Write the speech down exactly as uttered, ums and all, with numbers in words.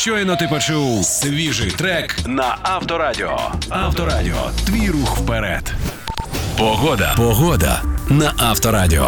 Щойно ти почув свіжий трек на Авторадіо. Авторадіо. Твій рух вперед. Погода. Погода на Авторадіо.